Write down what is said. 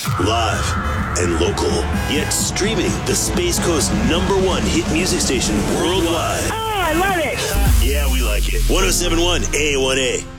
Live and local, yet streaming the Space Coast #1 hit music station worldwide. Oh, I love it. Yeah, we like it. 107.1 A1A.